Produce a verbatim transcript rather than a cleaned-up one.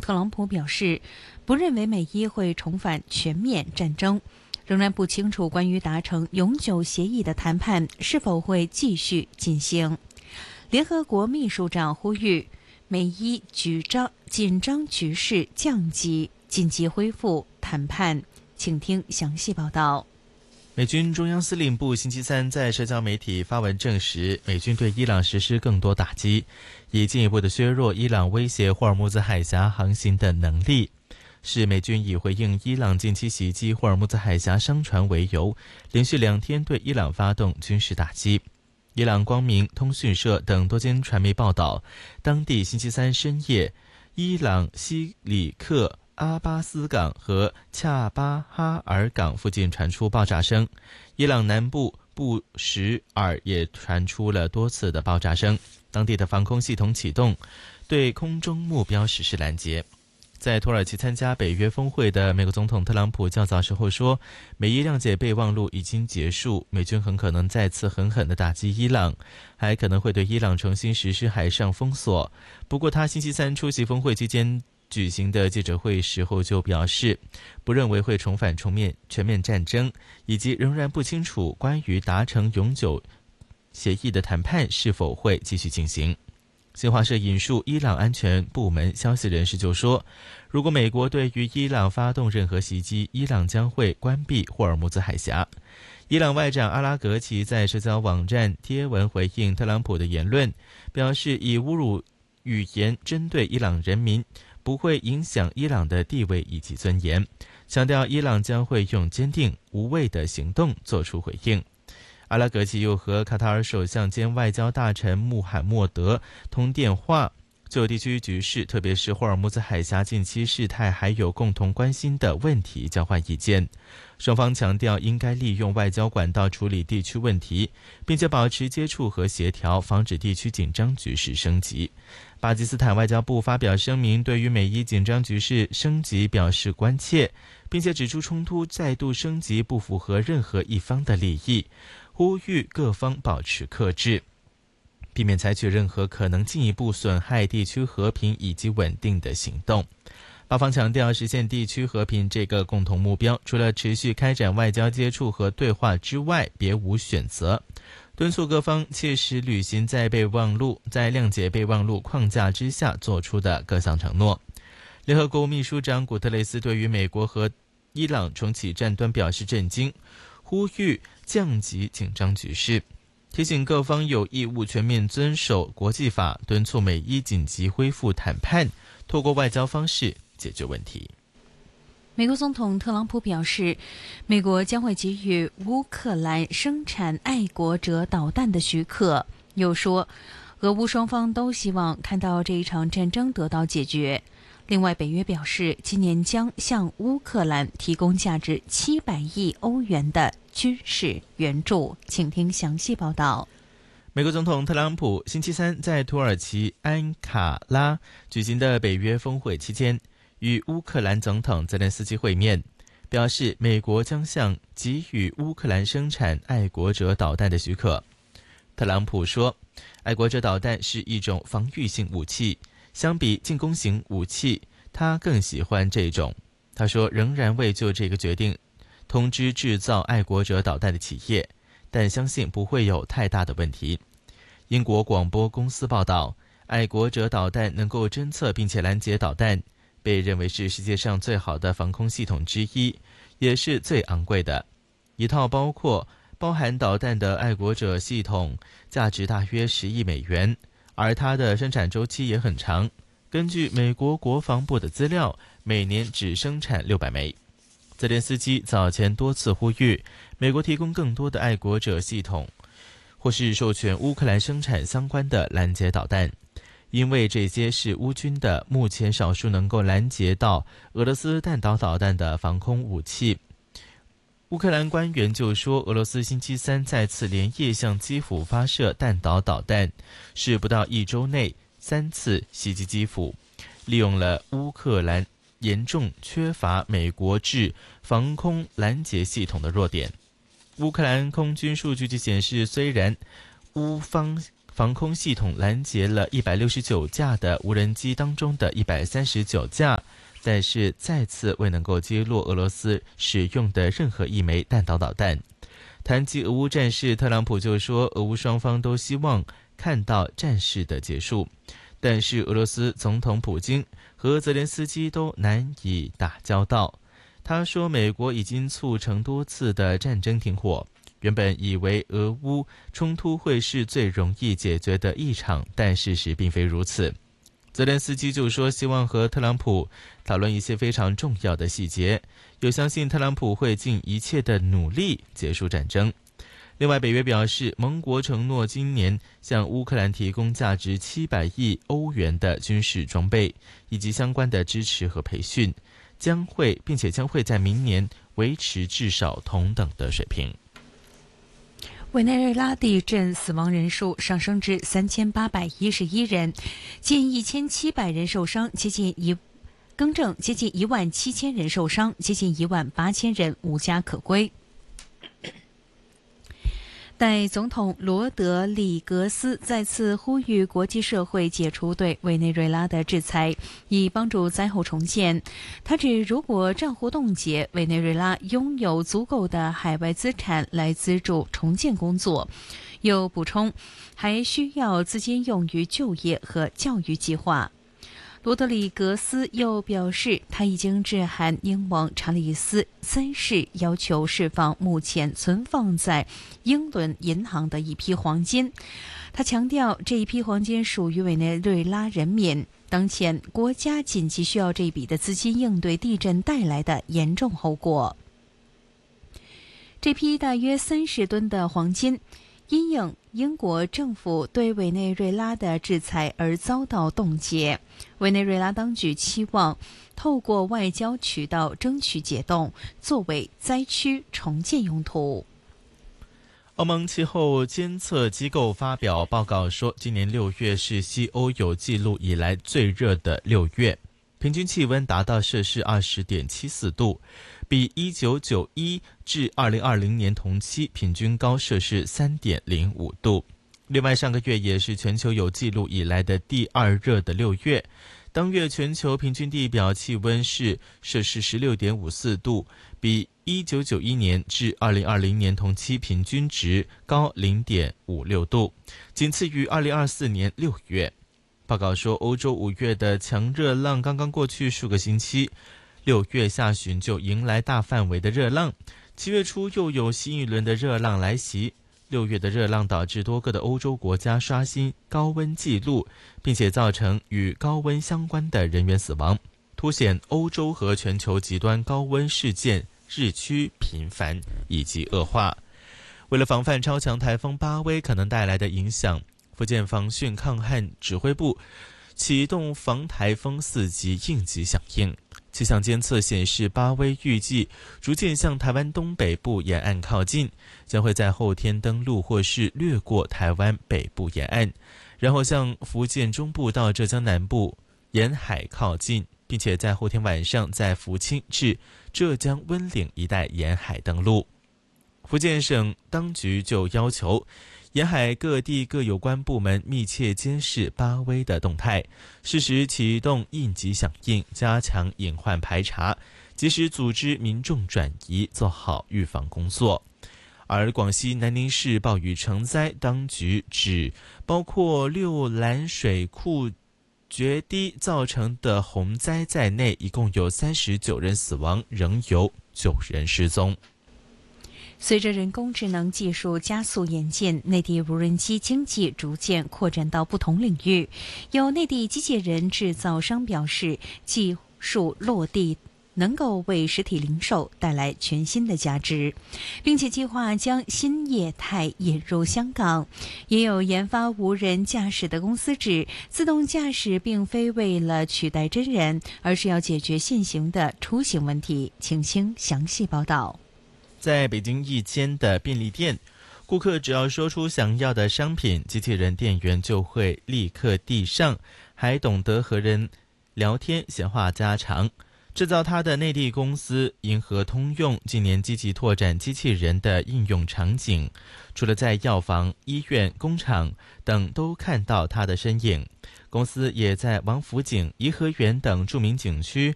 特朗普表示，不认为美伊会重返全面战争，仍然不清楚关于达成永久协议的谈判是否会继续进行。联合国秘书长呼吁美伊紧张紧张局势降级，紧急恢复谈判。请听详细报道。 美军中央司令部星期三在社交媒体发文证实，美军对伊朗实施更多打击，以进一步的削弱伊朗威胁霍尔木兹海峡航行的能力。是美军以回应伊朗近期袭击霍尔木兹海峡商船为由，连续两天对伊朗发动军事打击。伊朗光明通讯社等多间传媒报道，当地星期三深夜，伊朗西里克阿巴斯港和恰巴哈尔港附近传出爆炸声，伊朗南部布什尔也传出了多次的爆炸声，当地的防空系统启动，对空中目标实施拦截。在土耳其参加北约峰会的美国总统特朗普较早时候说，美伊谅解备忘录已经结束，美军很可能再次狠狠地打击伊朗，还可能会对伊朗重新实施海上封锁。不过他星期三出席峰会期间举行的记者会时候就表示，不认为会重返重面全面战争，以及仍然不清楚关于达成永久协议的谈判是否会继续进行。新华社引述伊朗安全部门消息人士就说，如果美国对于伊朗发动任何袭击，伊朗将会关闭霍尔木兹海峡。伊朗外长阿拉格齐在社交网站贴文回应特朗普的言论，表示以侮辱语言针对伊朗人民不会影响伊朗的地位以及尊严，强调伊朗将会用坚定无畏的行动做出回应。阿拉格齐又和卡塔尔首相兼外交大臣穆罕默德通电话，就地区局势，特别是霍尔木兹海峡近期事态还有共同关心的问题交换意见。双方强调应该利用外交管道处理地区问题，并且保持接触和协调，防止地区紧张局势升级。巴基斯坦外交部发表声明，对于美伊紧张局势升级表示关切，并且指出冲突再度升级不符合任何一方的利益，呼吁各方保持克制，避免采取任何可能进一步损害地区和平以及稳定的行动。巴方强调，实现地区和平这个共同目标，除了持续开展外交接触和对话之外，别无选择。敦促各方切实履行在备忘录在谅解备忘录框架之下做出的各项承诺。联合国秘书长古特雷斯对于美国和伊朗重启战端表示震惊，呼吁降级紧张局势，提醒各方有义务全面遵守国际法，敦促美伊紧急恢复谈判，透过外交方式解决问题。 美国总统特朗普表示，美国将会给予乌克兰生产爱国者导弹的许可，又说俄乌双方都希望看到这一场战争得到解决。另外，北约表示今年将向乌克兰提供价值七百亿欧元的军事援助。请听详细报道。 美国总统特朗普星期三在土耳其安卡拉举行的北约峰会期间，与乌克兰总统泽连斯基会面，表示美国将向给予乌克兰生产爱国者导弹的许可。特朗普说，爱国者导弹是一种防御性武器，相比进攻型武器，他更喜欢这种。他说，仍然未就这个决定通知制造爱国者导弹的企业，但相信不会有太大的问题。英国广播公司报道，爱国者导弹能够侦测并且拦截导弹，被认为是世界上最好的防空系统之一，也是最昂贵的。一套包括包含导弹的爱国者系统价值大约十亿美元，而它的生产周期也很长。根据美国国防部的资料，每年只生产六百枚。泽连斯基早前多次呼吁美国提供更多的爱国者系统，或是授权乌克兰生产相关的拦截导弹，因为这些是乌军的目前少数能够拦截到俄罗斯弹道导弹的防空武器。乌克兰官员就说，俄罗斯星期三再次连夜向基辅发射弹道导弹，是不到一周内三次袭击基辅，利用了乌克兰严重缺乏美国制防空拦截系统的弱点。乌克兰空军数据就显示，虽然乌方防空系统拦截了一百六十九架的无人机当中的一百三十九架，但是再次未能够击落俄罗斯使用的任何一枚弹道导弹。谈及俄乌战事，特朗普就说俄乌双方都希望看到战事的结束，但是俄罗斯总统普京和泽连斯基都难以打交道。他说美国已经促成多次的战争停火，原本以为俄乌冲突会是最容易解决的一场，但事实并非如此。泽连斯基就说希望和特朗普讨论一些非常重要的细节，又相信特朗普会尽一切的努力结束战争。另外，北约表示，盟国承诺今年向乌克兰提供价值七百亿欧元的军事装备以及相关的支持和培训，将会并且将会在明年维持至少同等的水平。 委内瑞拉地震死亡人数上升至三千八百一十一人，近一千七百人受伤，接近一更正接近一万七千人受伤，接近一万八千人无家可归。代总统罗德里格斯再次呼吁国际社会解除对委内瑞拉的制裁，以帮助灾后重建。他指，如果账户冻结，委内瑞拉拥有足够的海外资产来资助重建工作。又补充，还需要资金用于就业和教育计划。罗德里格斯又表示，他已经致函英王查理斯三世，要求释放目前存放在英伦银行的一批黄金。他强调，这一批黄金属于委内瑞拉人民，当前国家紧急需要这笔的资金应对地震带来的严重后果。这批大约三十吨的黄金因应英国政府对委内瑞拉的制裁而遭到冻结，委内瑞拉当局期望透过外交渠道争取解冻，作为灾区重建用途。 欧盟气候监测机构发表报告说，今年六月是西欧有记录以来最热的六月，平均气温达到摄氏 二十点七四度，比一九九一至二零二零年同期平均高摄氏 三点零五度。另外，上个月也是全球有记录以来的第二热的六月，当月全球平均地表气温是摄氏 十六点五四度，比一九九一年至二零二零年同期平均值高 零点五六度，仅次于二零二四年六月。报告说，欧洲五月的强热浪刚刚过去数个星期，六月下旬就迎来大范围的热浪，七月初又有新一轮的热浪来袭。六月的热浪导致多个的欧洲国家刷新高温纪录，并且造成与高温相关的人员死亡，凸显欧洲和全球极端高温事件日趋频繁以及恶化。为了防范超强台风巴威可能带来的影响，福建防汛抗旱指挥部启动防台风四级应急响应。气象监测显示，巴威预计逐渐向台湾东北部沿岸靠近，将会在后天登陆或是掠过台湾北部沿岸，然后向福建中部到浙江南部沿海靠近，并且在后天晚上在福清至浙江温岭一带沿海登陆。福建省当局就要求沿海各地各有关部门密切监视巴威的动态，适时启动应急响应，加强隐患排查，及时组织民众转移，做好预防工作。而广西南宁市暴雨成灾，当局指包括六兰水库决堤造成的洪灾在内，一共有三十九人死亡，仍有九人失踪。 随着人工智能技术加速演进，内地无人机经济逐渐扩展到不同领域。有内地机械人制造商表示，技术落地能够为实体零售带来全新的价值，并且计划将新业态引入香港。也有研发无人驾驶的公司指，自动驾驶并非为了取代真人，而是要解决现行的出行问题。请听详细报道。 在北京一间的便利店，顾客只要说出想要的商品，机器人店员就会立刻递上，还懂得和人聊天闲话家常。 制造它的内地公司银河通用近年积极拓展机器人的应用场景，除了在药房、医院、工厂等都看到它的身影，公司也在王府井、颐和园等著名景区